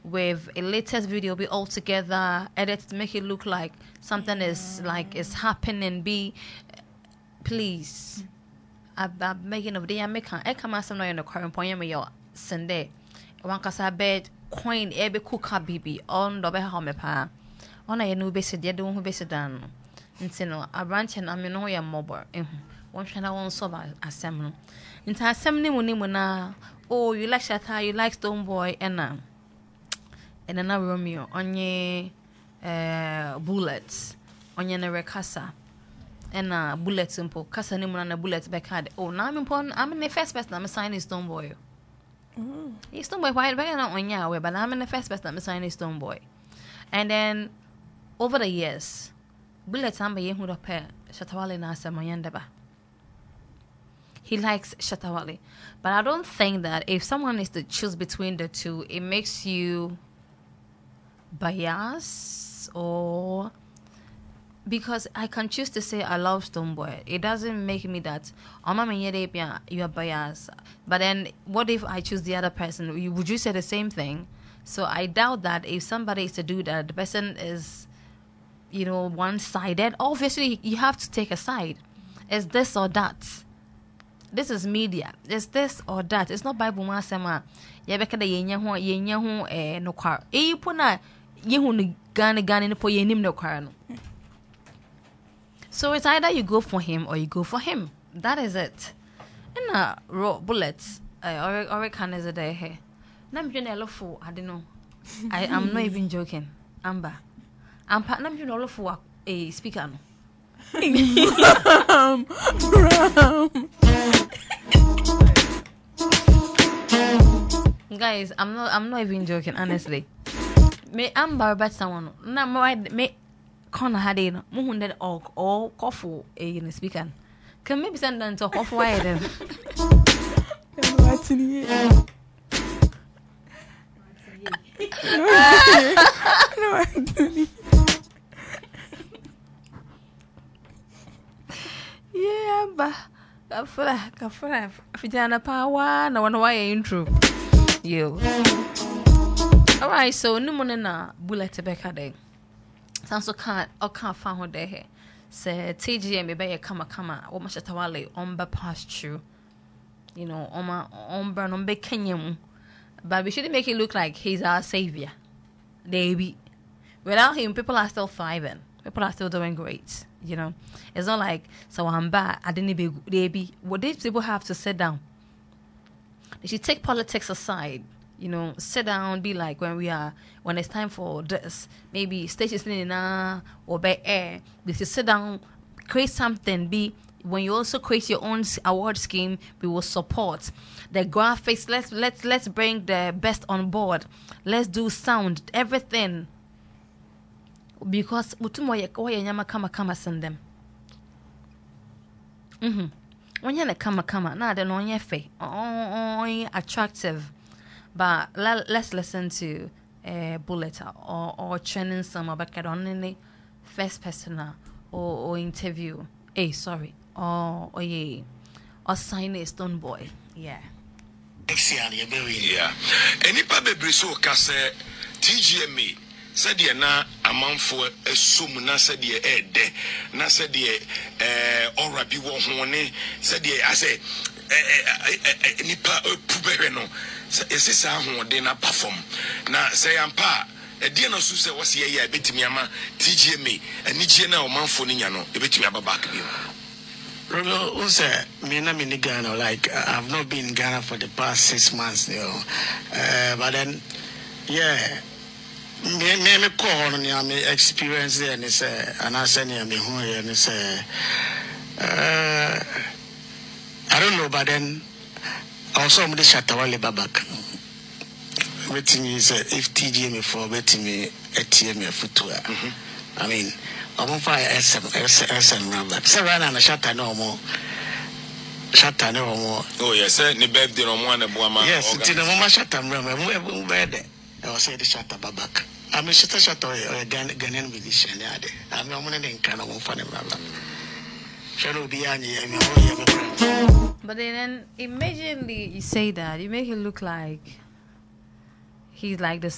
with a latest video be all together, edit to make it look like something is happening. Be please. I'm making of the American. I come as in the current point. Me your Sunday. One kasa bed coin ebe kuka bibi on the be home pa. On a new base de don't base dan. Ntino a branch and I'm no ya mobile. One shana one soba assembly. Into assembly munimuna. Oh, you like Shatta, you like Stone Boy, and another Romeo on ye bullets on ye recassa. And bullet simple, Casa Nimon and a bullet back had. Oh, now I'm in the first person, I'm a signing Stone Boy. He's Stone Boy, why not on Yahweh, but I'm in the first person, I'm a signing Stone Boy. And then over the years, bullets I'm a young who pair, Shatawale Nasa Mayandaba. He likes Shatawale. But I don't think that if someone is to choose between the two, it makes you biased or... Because I can choose to say I love Stonebwoy. It doesn't make me that you are biased. But then what if I choose the other person? Would you say the same thing? So I doubt that if somebody is to do that, the person is, one-sided. Obviously, you have to take a side. It's this or that. This is media. It's this or that. It's not Bible masema. Yebeka de yenya ho no kwar. Puna yehu ni gani po yenim no kwar no. So it's either you go for him or you go for him. That is it. In a raw bullets, or can is a day here. Nam jene lofo, I don't know. I'm not even joking. Amber. I'm partner you know for a speaker. Guys, I'm not even joking, honestly. Me Amber bet someone. Na me corner had in muhunded or coffee in speaker. Can maybe send them to off wire then. No, I don't. Yeah, but kafra fijana power na wana why intro you. All right, so no money na bullet beka dey. Sanso can't find her there. Say TGM be kama o Shatawale omba pass through. Omba no be Kenyam. But we shouldn't make it look like he's our savior. Baby. Without him, people are still thriving. People are still doing great. It's not like so I'm bad. I didn't be. What these people have to sit down. They should take politics aside. Sit down. Be like when it's time for this. Maybe stations in or by air. They should sit down, create something. When you also create your own award scheme, we will support the graphics. Let's bring the best on board. Let's do sound, everything. Because utumo ye nyama kama send them. When you're kama, na de no ye fe. Attractive. But let's listen to Bullet or training some about on first person or interview. Sorry. Or sign a Stone Boy. Yeah. Yeah. Any baby so kase TGMA said ye na amanfo esum na said ye de na said ye orabi wo ho ne said ye ase nipa pubere no ese sa ho de na perform na say ampa e na so se wo se ye betimi ama TGMA anigye na amanfo ni nya no e betimi aba back bi. Robo, me na in Ghana. Like I've not been in Ghana for the past 6 months, but then, yeah, me call on me experience there, and say, and I send me home here, and say, I don't know, but then also I'm the Shatawale Babak. Waiting is if TGM for waiting me ATM footwear. I mean. I'm on fire SM number. Seven and a shatter no more. Shatter no more. Oh, yes, sir. Ni birthday no more. Yes, it's in the moment shatter number. I was saying the shatter babak. I'm a shatter or a Ghanaian musician. I'm not going to kind of funny. But then immediately you say that, you make it look like he's like the